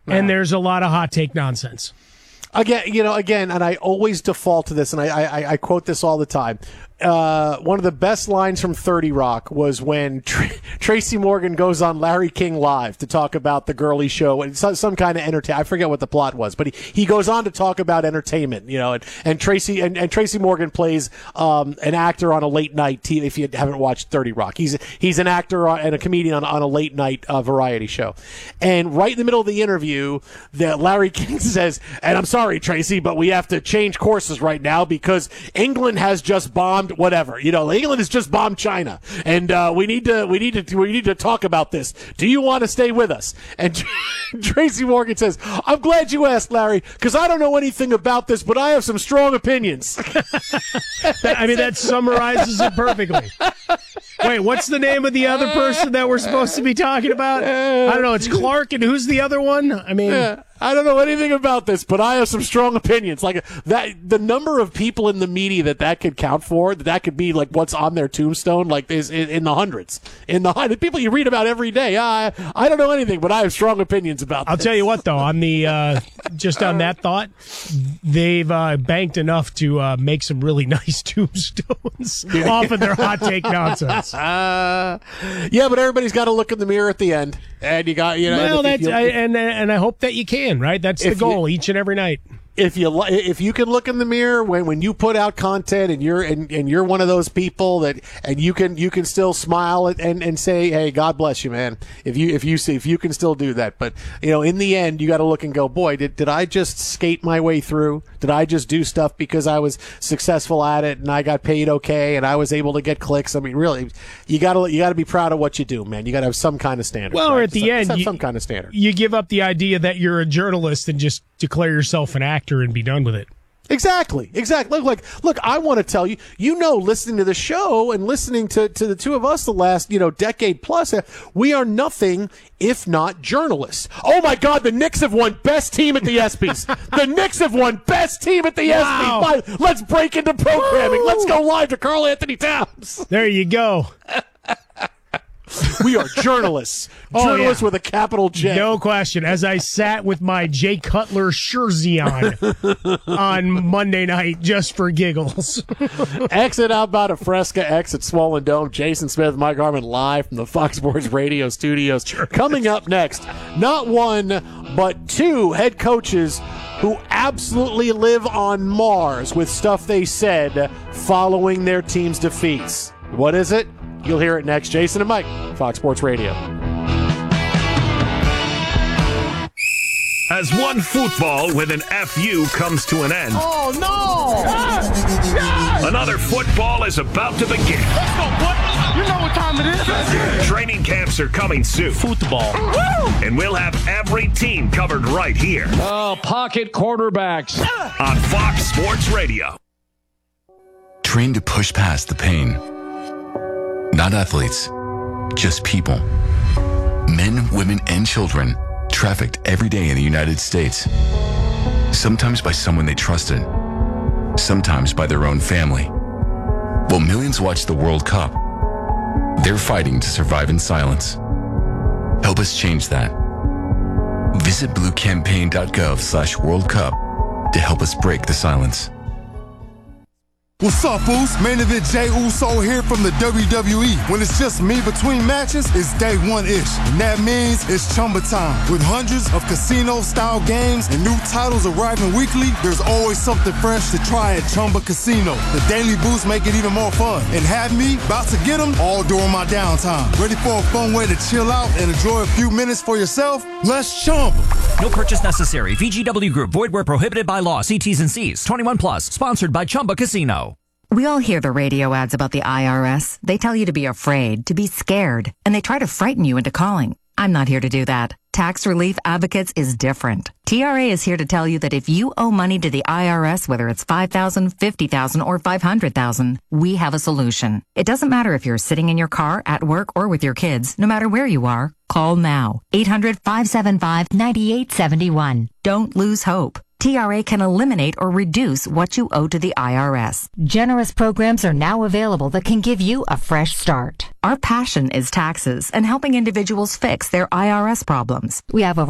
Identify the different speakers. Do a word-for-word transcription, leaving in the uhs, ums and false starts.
Speaker 1: and there's a lot of hot take nonsense.
Speaker 2: Again, you know, again, and I always default to this, and I, I, I quote this all the time. Uh, one of the best lines from thirty Rock was when Tr- Tracy Morgan goes on Larry King Live to talk about the girly show and some, some kind of entertainment. I forget what the plot was, but he, he goes on to talk about entertainment, you know, and, and Tracy and, and Tracy Morgan plays um, an actor on a late night T V. If you haven't watched thirty Rock, he's he's an actor and a comedian on, on a late night uh, variety show. And right in the middle of the interview, that Larry King says, "And I'm sorry, Tracy, but we have to change courses right now because England has just bombed whatever. You know, England has just bombed China, and uh, we need to we need to we need to talk about this. Do you want to stay with us?" And Tracy Morgan says, "I'm glad you asked, Larry, because I don't know anything about this, but I have some strong opinions."
Speaker 1: that, I mean, that summarizes it perfectly. Wait, what's the name of the other person that we're supposed to be talking about? I don't know. It's Clark, and who's the other one? I mean,
Speaker 2: yeah, I don't know anything about this, but I have some strong opinions. Like that, the number of people in the media that that could count for, that that could be like what's on their tombstone, like is in, in the hundreds. In the, the people you read about every day. I I don't know anything, but I have strong opinions about.
Speaker 1: I'll
Speaker 2: this.
Speaker 1: tell you what, though, on the uh, just on that thought, they've uh, banked enough to uh, make some really nice tombstones off of their hot take nonsense.
Speaker 2: Uh, yeah, but everybody's got to look in the mirror at the end, and you got you know.
Speaker 1: Well,
Speaker 2: and
Speaker 1: that's
Speaker 2: you,
Speaker 1: I, and and I hope that you can. Right, that's the goal you, each and every night.
Speaker 2: If you if you can look in the mirror when, when you put out content and you're and, and you're one of those people that and you can you can still smile and, and say, hey, God bless you, man. If you if you see if you can still do that, but you know, in the end, you got to look and go, boy, did did I just skate my way through? Did I just do stuff because I was successful at it and I got paid okay and I was able to get clicks? I mean, really, you got to you got to be proud of what you do, man. You got to have some kind of standard.
Speaker 1: Well,
Speaker 2: right?
Speaker 1: or at the
Speaker 2: some,
Speaker 1: end,
Speaker 2: some,
Speaker 1: you,
Speaker 2: some kind of standard.
Speaker 1: You give up the idea that you're a journalist and just declare yourself an actor and be done with it.
Speaker 2: Exactly, exactly. Look, like, look, I want to tell you, you know, listening to the show and listening to, to the two of us the last, you know, decade plus, we are nothing if not journalists. Oh, my God, the Knicks have won best team at the ESPYs. The Knicks have won best team at the wow. ESPYs. My, let's break into programming. Woo! Let's go live to Karl Anthony Towns.
Speaker 1: There you go.
Speaker 2: We are journalists.
Speaker 1: Oh,
Speaker 2: journalists
Speaker 1: yeah.
Speaker 2: with a capital J.
Speaker 1: No question. As I sat with my Jay Cutler jersey on on Monday night just for giggles.
Speaker 2: Exit Outbound of Fresca, exit Swollen Dome. Jason Smith, Mike Harmon live from the Fox Sports Radio studios. Coming up next, not one, but two head coaches who absolutely live on Mars with stuff they said following their team's defeats. What is it? You'll hear it next. Jason and Mike, Fox Sports Radio.
Speaker 3: As one football with an F U comes to an end.
Speaker 4: Oh, no! Yes! Yes!
Speaker 3: Another football is about to begin.
Speaker 4: Let's go, boy! You know what time it is.
Speaker 3: Training camps are coming soon.
Speaker 4: Football. Woo!
Speaker 3: And we'll have every team covered right here.
Speaker 5: Oh, pocket quarterbacks.
Speaker 3: On Fox Sports Radio.
Speaker 6: Train to push past the pain. Not athletes, just people. Men, women, and children trafficked every day in the United States. Sometimes by someone they trusted, sometimes by their own family. While millions watch the World Cup, they're fighting to survive in silence. Help us change that. Visit bluecampaign.gov slash World Cup to help us break the silence.
Speaker 7: What's up, Foos? Main event Jey Uso here from the W W E. When it's just me between matches, it's day one-ish. And that means it's Chumba time. With hundreds of casino-style games and new titles arriving weekly, there's always something fresh to try at Chumba Casino. The daily boosts make it even more fun. And have me about to get them all during my downtime. Ready for a fun way to chill out and enjoy a few minutes for yourself? Let's Chumba.
Speaker 8: No purchase necessary. V G W Group. Void where prohibited by law. See T's and C's. twenty-one plus. Sponsored by Chumba Casino.
Speaker 9: We all hear the radio ads about the I R S. They tell you to be afraid, to be scared, and they try to frighten you into calling. I'm not here to do that. Tax Relief Advocates is different. T R A is here to tell you that if you owe money to the I R S, whether it's five thousand dollars, fifty thousand dollars, or five hundred thousand dollars, we have a solution. It doesn't matter if you're sitting in your car, at work, or with your kids. No matter where you are, call now. eight hundred, five seven five, nine eight seven one. Don't lose hope. T R A can eliminate or reduce what you owe to the I R S.
Speaker 10: Generous programs are now available that can give you a fresh start.
Speaker 9: Our passion is taxes and helping individuals fix their I R S problems.
Speaker 10: We have over